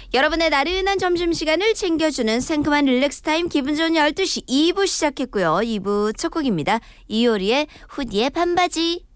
여러분의 나른한 점심시간을 챙겨주는 상큼한 릴렉스 타임 기분 좋은 12시 2부 시작했고요. 2부 첫 곡입니다. 이효리의 후디의 반바지.